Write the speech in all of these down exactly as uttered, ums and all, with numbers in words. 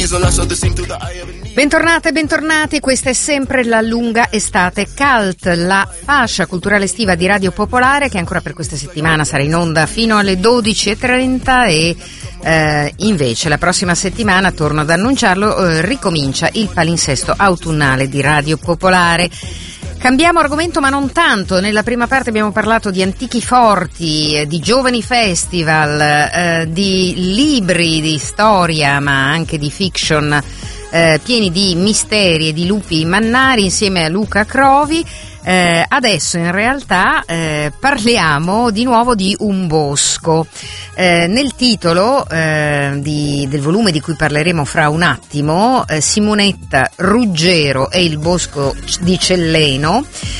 Bentornate, bentornati, questa è sempre La Lunga Estate Cult, la fascia culturale estiva di Radio Popolare che ancora per questa settimana sarà in onda fino alle dodici e trenta e eh, invece la prossima settimana, torno ad annunciarlo, eh, ricomincia il palinsesto autunnale di Radio Popolare. Cambiamo argomento ma non tanto. Nella prima parte abbiamo parlato di antichi forti, di giovani festival, eh, di libri di storia ma anche di fiction eh, pieni di misteri e di lupi mannari insieme a Luca Crovi. Eh, adesso in realtà eh, parliamo di nuovo di un bosco. Eh, nel titolo eh, di, del volume di cui parleremo fra un attimo, eh, Simonetta Ruggero e il bosco di Celleno,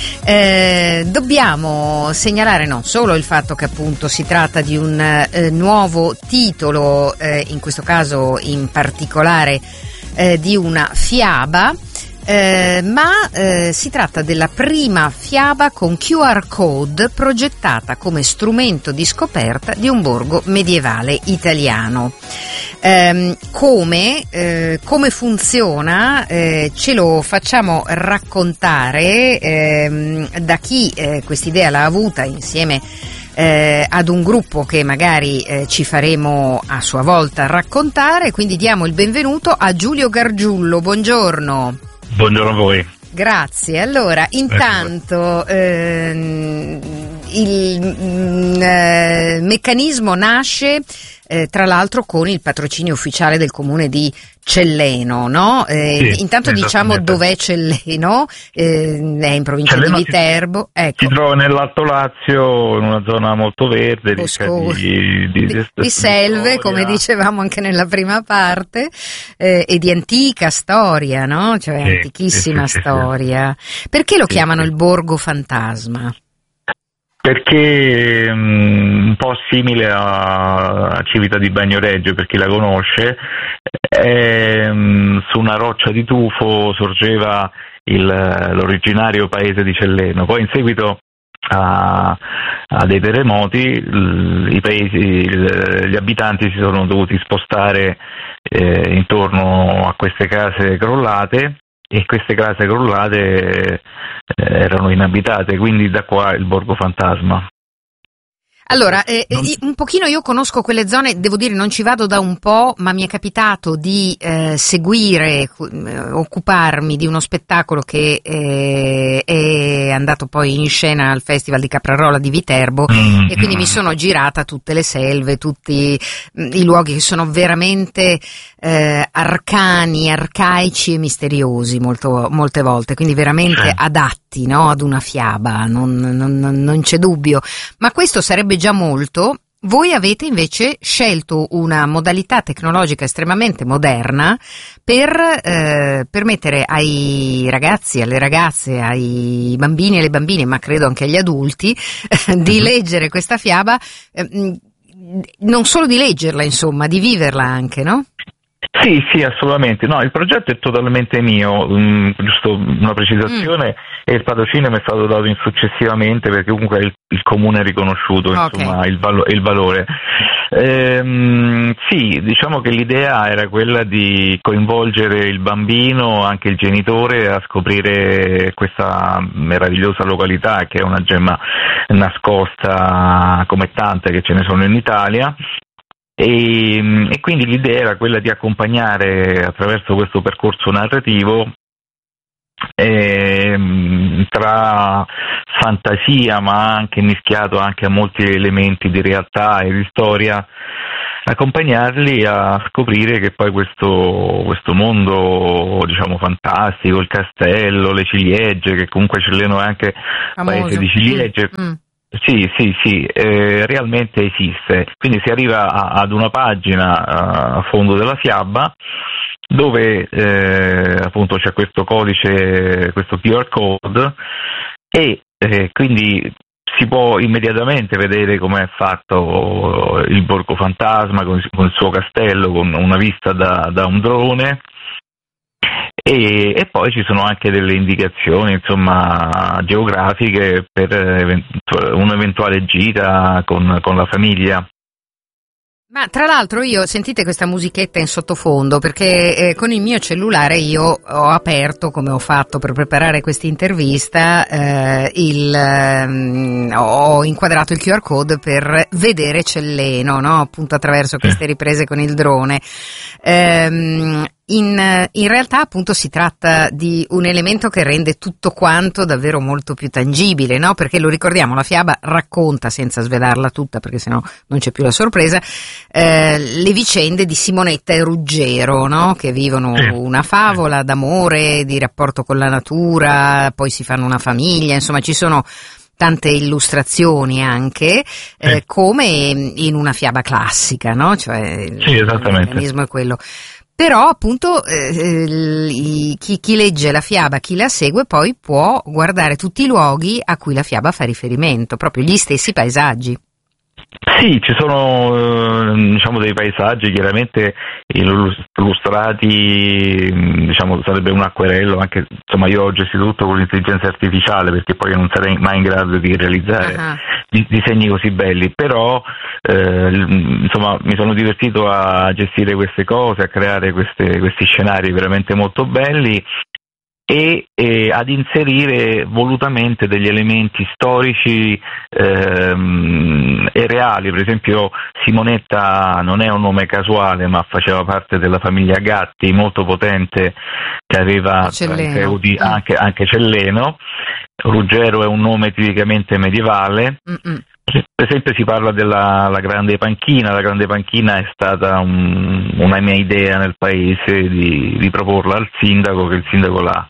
eh, dobbiamo segnalare non solo il fatto che appunto si tratta di un eh, nuovo titolo, eh, in questo caso in particolare eh, di una fiaba, Eh, ma eh, si tratta della prima fiaba con Q R code progettata come strumento di scoperta di un borgo medievale italiano. Eh, come, eh, come funziona? Eh, ce lo facciamo raccontare eh, da chi eh, quest'idea l'ha avuta insieme eh, ad un gruppo che magari eh, ci faremo a sua volta raccontare, quindi diamo il benvenuto a Giulio Gargiullo. Buongiorno. Buongiorno a voi. Grazie. Allora, intanto ehm, il mh, eh, meccanismo nasce eh, tra l'altro con il patrocinio ufficiale del comune di Celleno, no? Eh, sì, intanto diciamo dov'è Celleno, eh, è in provincia Celleno di Viterbo. Si, ecco. si trova nell'Alto Lazio, in una zona molto verde, Bosco, di, di, di, di selve, come dicevamo anche nella prima parte, eh, e di antica storia, no? Cioè sì, antichissima sì, sì, storia. Perché lo sì, chiamano sì. il borgo fantasma? Perché um, un po' simile a Civita di Bagnoregio, per chi la conosce, è, um, su una roccia di tufo sorgeva il, l'originario paese di Celleno. Poi in seguito a, a dei terremoti l, i paesi, l, gli abitanti si sono dovuti spostare eh, intorno a queste case crollate, e queste case crollate eh, erano inabitate, quindi da qua il borgo fantasma. Allora, eh, un pochino io conosco quelle zone, devo dire non ci vado da un po', ma mi è capitato di eh, seguire, eh, occuparmi di uno spettacolo che eh, è andato poi in scena al Festival di Caprarola di Viterbo, mm-hmm. e quindi mi sono girata tutte le selve, tutti mh, i luoghi che sono veramente eh, arcani, arcaici e misteriosi molto, molte volte, quindi veramente adatti, no, ad una fiaba, non, non, non c'è dubbio. Ma questo sarebbe già molto. Voi avete invece scelto una modalità tecnologica estremamente moderna per eh, permettere ai ragazzi, alle ragazze, ai bambini e alle bambine, ma credo anche agli adulti, di leggere questa fiaba, eh, non solo di leggerla, insomma, di viverla anche, no? Sì, sì, assolutamente. No, il progetto è totalmente mio, um, giusto una precisazione, mm. e il patrocinio mi è stato dato in successivamente perché comunque il, il comune ha riconosciuto okay. insomma, il, valo- il valore. Ehm, sì, diciamo che l'idea era quella di coinvolgere il bambino, anche il genitore, a scoprire questa meravigliosa località che è una gemma nascosta come tante che ce ne sono in Italia. E, e quindi l'idea era quella di accompagnare attraverso questo percorso narrativo eh, tra fantasia ma anche mischiato anche a molti elementi di realtà e di storia, accompagnarli a scoprire che poi questo, questo mondo, diciamo, fantastico, il castello, le ciliegie, che comunque Celleno è anche famoso. Paese di ciliegie. Mm. Mm. Sì, sì, sì, eh, realmente esiste. Quindi si arriva a, ad una pagina a, a fondo della fiaba dove eh, appunto c'è questo codice, questo Q R code, e eh, quindi si può immediatamente vedere come è fatto il borgo fantasma con, con il suo castello, con una vista da, da un drone. E, e poi ci sono anche delle indicazioni, insomma, geografiche per eventu- un'eventuale gita con, con la famiglia. Ma tra l'altro io, sentite questa musichetta in sottofondo, perché eh, con il mio cellulare io ho aperto, come ho fatto per preparare questa intervista, eh, il, eh, ho inquadrato il Q R code per vedere Celleno, no? Appunto attraverso queste riprese con il drone. Ehm, In, in realtà appunto si tratta di un elemento che rende tutto quanto davvero molto più tangibile, no? Perché lo ricordiamo, la fiaba racconta, senza svelarla tutta perché sennò non c'è più la sorpresa, eh, le vicende di Simonetta e Ruggero, no? Che vivono una favola d'amore, di rapporto con la natura, poi si fanno una famiglia, insomma ci sono tante illustrazioni anche, eh, come in una fiaba classica, no? Cioè sì, esattamente. Il meccanismo è quello. Però appunto eh, chi, chi legge la fiaba, chi la segue, poi può guardare tutti i luoghi a cui la fiaba fa riferimento, proprio gli stessi paesaggi. Sì, ci sono diciamo dei paesaggi chiaramente illustrati, diciamo sarebbe un acquerello, anche insomma io ho gestito tutto con l'intelligenza artificiale perché poi non sarei mai in grado di realizzare uh-huh. disegni così belli, però eh, insomma mi sono divertito a gestire queste cose, a creare queste, questi scenari veramente molto belli. E, e ad inserire volutamente degli elementi storici ehm, e reali. Per esempio Simonetta non è un nome casuale, ma faceva parte della famiglia Gatti, molto potente, che aveva tra i feudi anche, anche Celleno. Ruggero è un nome tipicamente medievale. Mm-mm. Per esempio si parla della la grande panchina, la grande panchina è stata un, una mia idea nel paese di, di proporla al sindaco, che il sindaco l'ha,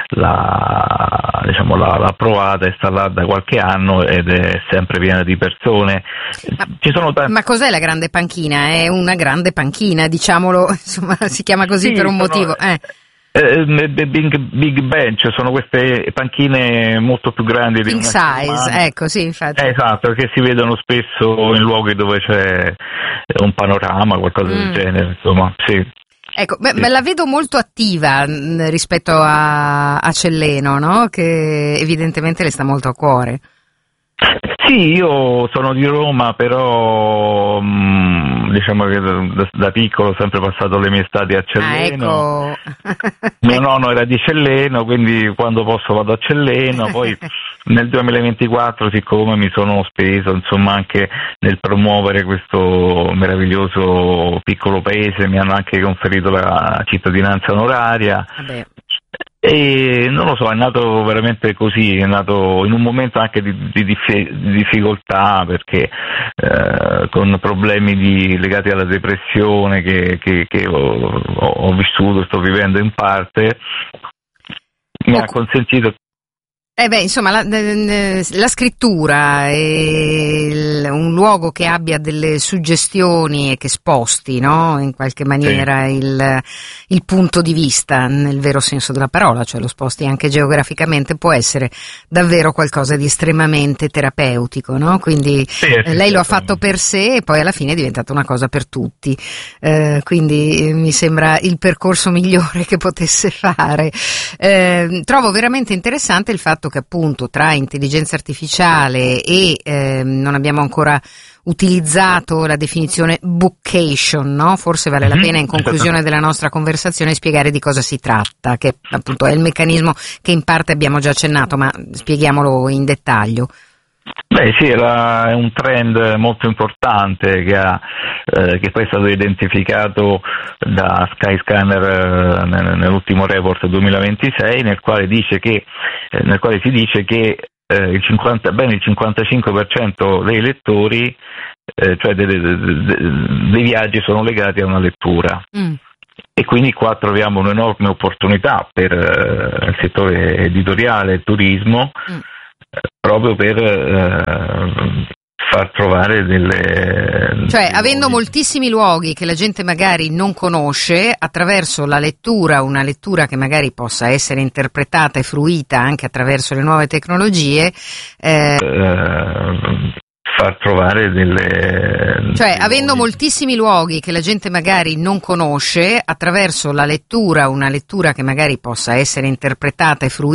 l'ha, diciamo, l'ha, l'ha approvata e sta là da qualche anno ed è sempre piena di persone. Ma, Ci sono t- ma cos'è la grande panchina? È una grande panchina, diciamolo, insomma si chiama così sì, per un sono, motivo. Eh. Big, big bench, sono queste panchine molto più grandi di King size, ecco, sì, infatti. Eh, esatto, che si vedono spesso in luoghi dove c'è un panorama, qualcosa mm. del genere, insomma, sì. Ecco, beh, me la vedo molto attiva mh, rispetto a, a Celleno, no? Che evidentemente le sta molto a cuore. Sì, io sono di Roma, però mh, diciamo che da, da piccolo ho sempre passato le mie estati a Celleno. Ah, ecco. Mio nonno era di Celleno, quindi quando posso vado a Celleno. Poi nel duemilaventiquattro, siccome mi sono speso insomma anche nel promuovere questo meraviglioso piccolo paese, mi hanno anche conferito la cittadinanza onoraria. Vabbè. E non lo so, è nato veramente così, è nato in un momento anche di, di, di difficoltà, perché eh, con problemi di, legati alla depressione che, che, che ho, ho vissuto e sto vivendo in parte, mi oh. ha consentito. Eh beh, insomma, la, la scrittura è un luogo che abbia delle suggestioni e che sposti, no? In qualche maniera sì. il, il punto di vista, nel vero senso della parola, cioè lo sposti anche geograficamente, può essere davvero qualcosa di estremamente terapeutico, no? Quindi sì, eh, lei lo ha fatto per sé e poi alla fine è diventata una cosa per tutti, eh, quindi mi sembra il percorso migliore che potesse fare. Eh, trovo veramente interessante il fatto che appunto tra intelligenza artificiale e eh, non abbiamo ancora utilizzato la definizione bookcation, no? Forse vale la pena in conclusione della nostra conversazione spiegare di cosa si tratta, che appunto è il meccanismo che in parte abbiamo già accennato, ma spieghiamolo in dettaglio. Beh sì, era, è un trend molto importante che, ha, eh, che poi è stato identificato da Skyscanner eh, nell'ultimo report duemilaventisei, nel quale dice che eh, nel quale si dice che eh, il cinquanta, ben il cinquantacinque per cento dei lettori, eh, cioè dei, dei, dei viaggi sono legati a una lettura. Mm. E quindi qua troviamo un'enorme opportunità per eh, il settore editoriale e turismo. Mm. proprio per eh, far trovare delle... Cioè, avendo moltissimi luoghi che la gente magari non conosce, attraverso la lettura, una lettura che magari possa essere interpretata e fruita anche attraverso le nuove tecnologie, eh... Eh, far trovare delle... Cioè, avendo moltissimi luoghi che la gente magari non conosce, attraverso la lettura, una lettura che magari possa essere interpretata e fruita